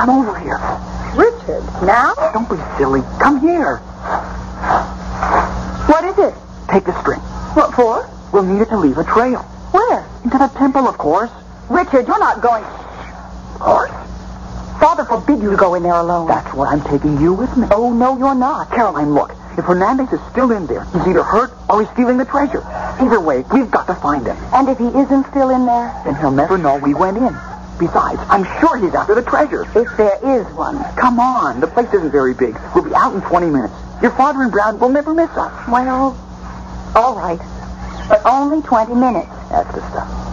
Come over here. Richard, now? Don't be silly. Come here. What is it? Take the string. What for? We'll need it to leave a trail. Where? Into the temple, of course. Richard, you're not going... Of course. Father forbid you to go in there alone. That's why I'm taking you with me. Oh, no, you're not. Caroline, look. If Hernandez is still in there, he's either hurt or he's stealing the treasure. Either way, we've got to find him. And if he isn't still in there? Then he'll never know we went in. Besides, I'm sure he's after the treasure. If there is one. Come on. The place isn't very big. We'll be out in 20 minutes. Your father and Brown will never miss us. Well, all right. But only 20 minutes. That's the stuff.